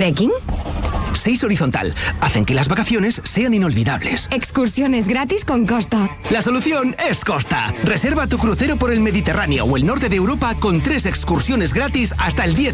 ¿Trekking? 6 horizontal. Hacen que las vacaciones sean inolvidables. Excursiones gratis con Costa. La solución es Costa. Reserva tu crucero por el Mediterráneo o el norte de Europa con 3 excursiones gratis hasta el 10